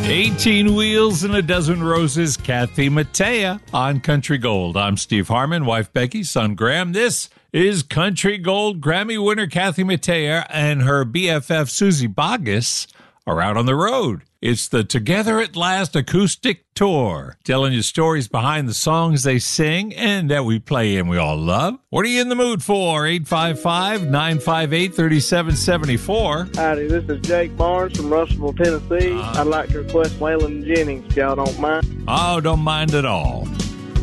18 wheels and a dozen roses, Kathy Mattea on Country Gold. I'm Steve Harmon, wife Becky, son Graham. This is Country Gold. Grammy winner Kathy Mattea and her BFF Susie Boggess are out on the road. It's the Together at Last acoustic tour, telling you stories behind the songs they sing and that we play and we all love. What are you in the mood for? 855-958-3774. Howdy, this is Jake Barnes from Russellville, Tennessee. I'd like to request Waylon Jennings, if y'all don't mind. Oh, don't mind at all.